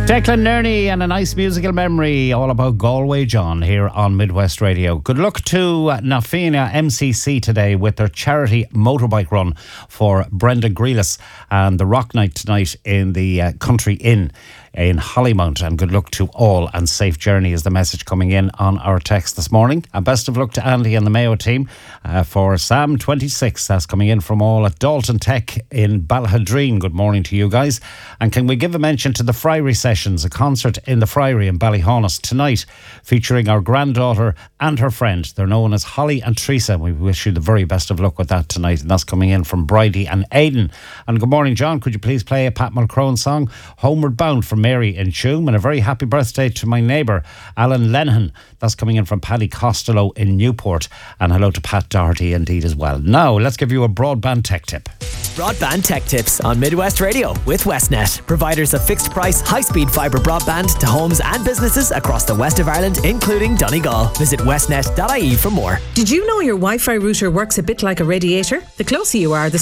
Declan Nerney and a nice musical memory all about Galway John here on Midwest Radio. Good luck to Nafina MCC today with their charity motorbike run for Brenda Grealis and the Rock Night tonight in the Country Inn in Hollymount, and good luck to all and safe journey is the message coming in on our text this morning. And best of luck to Andy and the Mayo team for Sam 26. That's coming in from all at Dalton Tech in Ballahadreen. Good morning to you guys. And can we give a mention to the Friary Sessions, a concert in the Friary in Ballyhonus tonight featuring our granddaughter and her friend. They're known as Holly and Teresa. We wish you the very best of luck with that tonight, and that's coming in from Bridie and Aidan. And good morning, John. Could you please play a Pat Mulcrone song, Homeward Bound, from Mary in Tuam? And a very happy birthday to my neighbour Alan Lenihan. That's coming in from Paddy Costello in Newport. And hello to Pat Doherty indeed as well. Now let's give you a broadband tech tip. Broadband Tech Tips on Midwest Radio with Westnet, providers of fixed price, high-speed fibre broadband to homes and businesses across the west of Ireland, including Donegal. Visit westnet.ie for more. Did you know your Wi-Fi router works a bit like a radiator? The closer you are, the